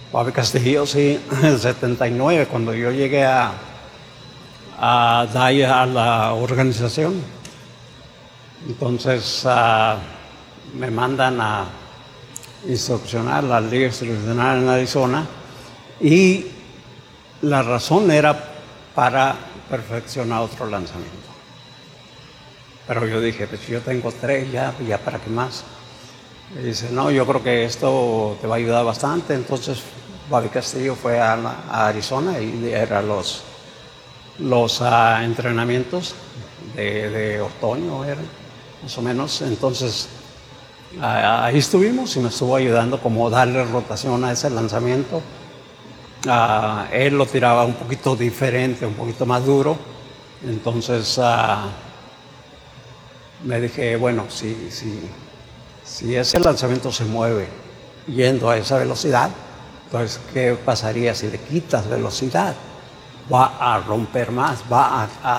Bobby Castillo, sí, en el 79, cuando yo llegué a DAI, a la organización. Entonces me mandan a instruccionar la Liga Instruccional en Arizona y la razón era para perfeccionar otro lanzamiento. Pero yo dije, pues yo tengo 3 ya para qué más. Y dice, no, yo creo que esto te va a ayudar bastante. Entonces Bobby Castillo fue a Arizona y eran los entrenamientos de otoño, eran más o menos. Entonces ahí estuvimos y me estuvo ayudando como darle rotación a ese lanzamiento. Él lo tiraba un poquito diferente, un poquito más duro. Entonces me dije, bueno, si ese lanzamiento se mueve yendo a esa velocidad, entonces, ¿qué pasaría si le quitas velocidad? Va a romper más, va a